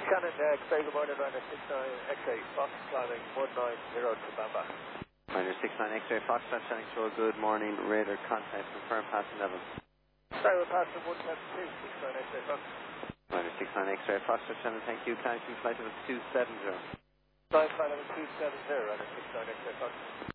Shannon, X-ray, good morning, Ryder 69 X-ray, Fox climbing 190 to Bamba. Ryder 69 X-ray, Fox Shannon Shore, good morning, radar contact, confirm passing level. Sorry, we're passing 172, 69 X-ray, Fox. Ryder 69 X-ray, Fox Shannon, thank you, climbing flight level 270. Flight level 270, Ryder 69 X-ray, Fox.